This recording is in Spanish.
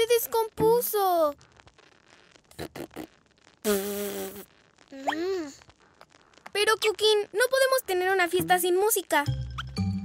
descompuso. Pero, Cookie, no podemos tener una fiesta sin música.